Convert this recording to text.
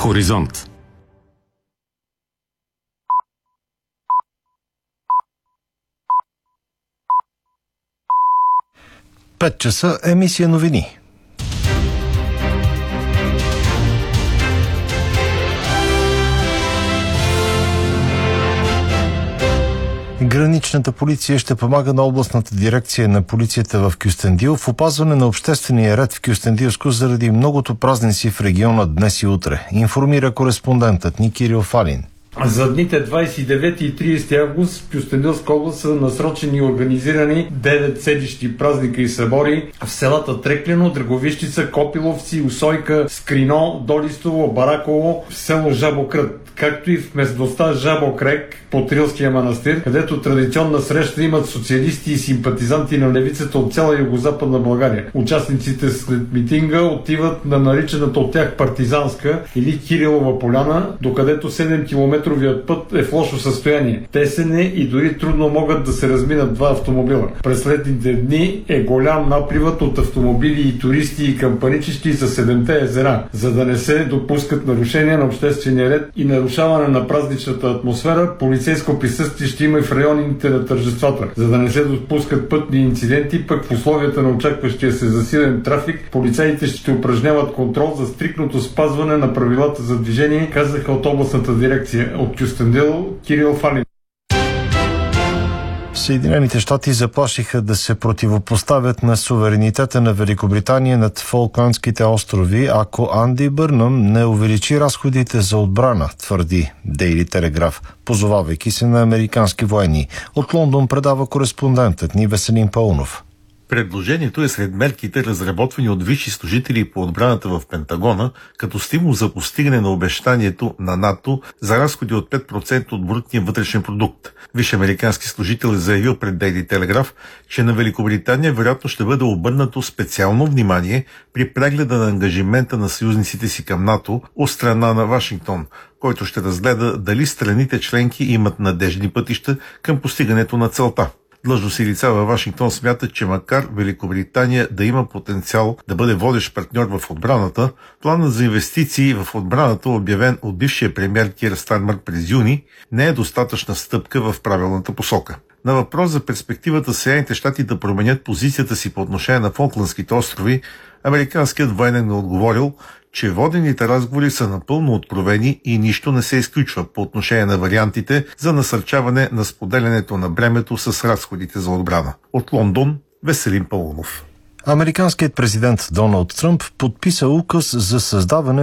Хоризонт. 5 часа, емисия новини. Граничната полиция ще помага на областната дирекция на полицията в Кюстендил в опазване на обществения ред в Кюстендилско заради многото празници в региона днес и утре, информира кореспондентът ни Кирил Фалин. За дните 29 и 30 август в Кюстендилска област са насрочени и организирани 9 седищи празника и събори в селата Треклено, Драговищица, Копиловци, Усойка, Скрино, Долистово, Бараково, в село Жабокрът, както и в местността Жабокрек под Рилския манастир, където традиционна среща имат социалисти и симпатизанти на левицата от цяла югозападна България. Участниците след митинга отиват на наричаната от тях партизанска или Кирилова поляна, докъдето 7 километровият път е в лошо състояние. Тесен е и дори трудно могат да се разминат два автомобила. През следните дни е голям напливът от автомобили и туристи и кампаничещи за 7-те езера, за да не се допускат нарушения на обществения ред и нарушаване на празничната атмосфера. Полицейско присъствие ще има и в районите на тържествата. За да не се допускат пътни инциденти, пък в условията на очакващия се засилен трафик, полицаите ще упражняват контрол за стриктното спазване на правилата за движение, казаха от областната дирекция. От Кюстендил, Кирил Фалин. Съединените щати заплашиха да се противопоставят на суверенитета на Великобритания над Фолкландските острови, ако Анди Бърнъм не увеличи разходите за отбрана, твърди Дейли Телеграф, позовавайки се на американски военни. От Лондон предава кореспондентът ни Веселин Паунов. Предложението е сред мерките, разработвани от висши служители по отбраната в Пентагона, като стимул за постигане на обещанието на НАТО за разходи от 5% от брутния вътрешен продукт. Висш американски служител е заявил пред Дейли Телеграф, че на Великобритания вероятно ще бъде обърнато специално внимание при прегледа на ангажимента на съюзниците си към НАТО от страна на Вашингтон, който ще разгледа дали страните членки имат надеждни пътища към постигането на целта. Длъжностни лица във Вашингтон смятат, че макар Великобритания да има потенциал да бъде водещ партньор в отбраната, планът за инвестиции в отбраната, обявен от бившия премиер Кир Стармър през юни, не е достатъчна стъпка в правилната посока. На въпрос за перспективата Съединените щати да променят позицията си по отношение на Фолкландските острови, американският военен е отговорил, че водените разговори са напълно откровени и нищо не се изключва по отношение на вариантите за насърчаване на споделянето на бремето с разходите за отбрана. От Лондон, Веселин Паунов. Американският президент Доналд Тръмп подписа указ за създаване